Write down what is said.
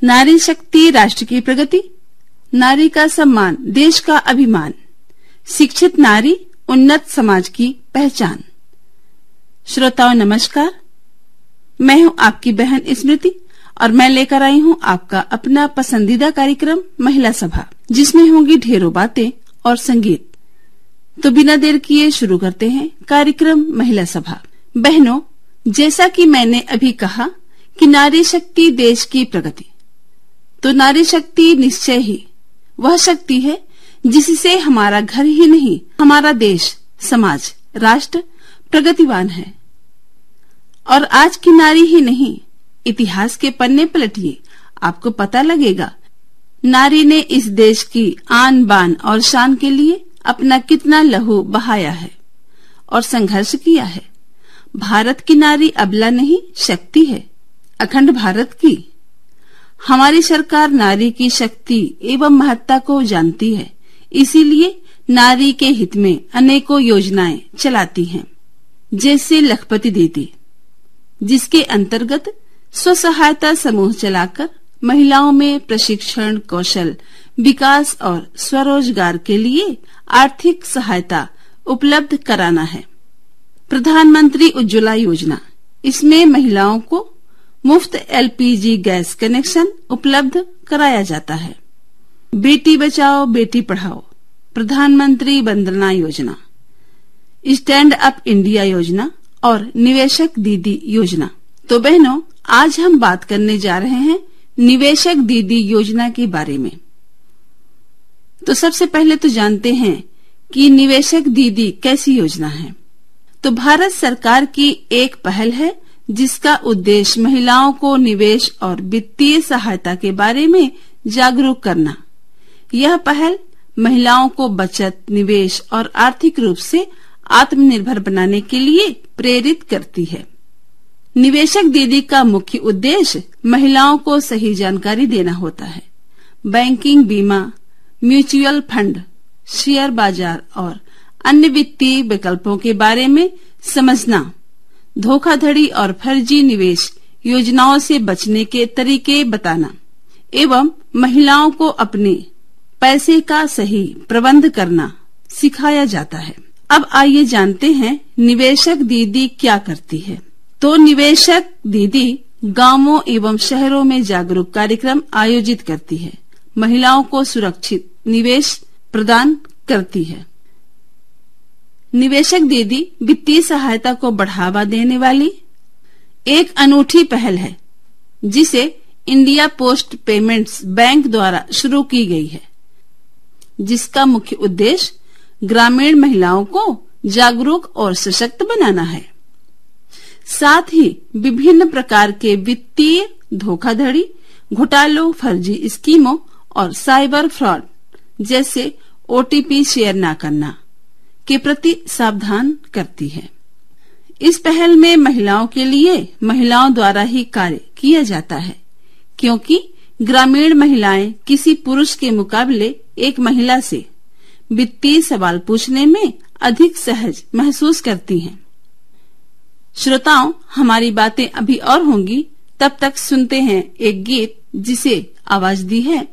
नारी शक्ति राष्ट्र की प्रगति, नारी का सम्मान देश का अभिमान, शिक्षित नारी उन्नत समाज की पहचान। श्रोताओं नमस्कार, मैं हूं आपकी बहन स्मृति और मैं लेकर आई हूं आपका अपना पसंदीदा कार्यक्रम महिला सभा, जिसमें होंगी ढेरों बातें और संगीत। तो बिना देर किए शुरू करते हैं कार्यक्रम महिला सभा। बहनों, जैसा कि मैंने अभी कहा कि नारी शक्ति देश की प्रगति, तो नारी शक्ति निश्चय ही वह शक्ति है जिससे हमारा घर ही नहीं, हमारा देश, समाज, राष्ट्र प्रगतिवान है। और आज की नारी ही नहीं, इतिहास के पन्ने पलटिए, आपको पता लगेगा नारी ने इस देश की आन बान और शान के लिए अपना कितना लहू बहाया है और संघर्ष किया है। भारत की नारी अबला नहीं, शक्ति है, अखंड भारत की। हमारी सरकार नारी की शक्ति एवं महत्ता को जानती है, इसीलिए नारी के हित में अनेकों योजनाएं चलाती हैं, जैसे लखपति दीदी, जिसके अंतर्गत स्वसहायता समूह चलाकर महिलाओं में प्रशिक्षण, कौशल विकास और स्वरोजगार के लिए आर्थिक सहायता उपलब्ध कराना है। प्रधानमंत्री उज्ज्वला योजना, इसमें महिलाओं को मुफ्त LPG गैस कनेक्शन उपलब्ध कराया जाता है। बेटी बचाओ बेटी पढ़ाओ, प्रधानमंत्री Vandana Yojana, stand up India योजना और निवेशक दीदी योजना। तो बहनों, आज हम बात करने जा रहे हैं निवेशक दीदी योजना के बारे में। तो सबसे पहले तो जानते हैं कि निवेशक दीदी कैसी योजना है। तो भारत सरकार की एक पहल है जिसका उद्देश्य महिलाओं को निवेश और वित्तीय सहायता के बारे में जागरूक करना। यह पहल महिलाओं को बचत, निवेश और आर्थिक रूप से आत्मनिर्भर बनाने के लिए प्रेरित करती है। निवेशक दीदी का मुख्य उद्देश्य महिलाओं को सही जानकारी देना होता है। बैंकिंग, बीमा, म्यूचुअल फंड, शेयर बाजार और अन्य वित्तीय विकल्पों के बारे में समझना, धोखाधड़ी और फर्जी निवेश योजनाओं से बचने के तरीके बताना एवं महिलाओं को अपने पैसे का सही प्रबंध करना सिखाया जाता है। अब आइए जानते हैं निवेशक दीदी क्या करती है। तो निवेशक दीदी गांवों एवं शहरों में जागरूक कार्यक्रम आयोजित करती है, महिलाओं को सुरक्षित निवेश प्रदान करती है। निवेशक दीदी वित्तीय सहायता को बढ़ावा देने वाली एक अनूठी पहल है, जिसे इंडिया पोस्ट पेमेंट्स बैंक द्वारा शुरू की गई है, जिसका मुख्य उद्देश्य ग्रामीण महिलाओं को जागरूक और सशक्त बनाना है। साथ ही विभिन्न प्रकार के वित्तीय धोखाधड़ी, घोटालों, फर्जी स्कीमों और साइबर फ्रॉड जैसे OTP शेयर न करना के प्रति सावधान करती है। इस पहल में महिलाओं के लिए महिलाओं द्वारा ही कार्य किया जाता है, क्योंकि ग्रामीण महिलाएं किसी पुरुष के मुकाबले एक महिला से वित्तीय सवाल पूछने में अधिक सहज महसूस करती हैं। श्रोताओं, हमारी बातें अभी और होंगी, तब तक सुनते हैं एक गीत जिसे आवाज दी है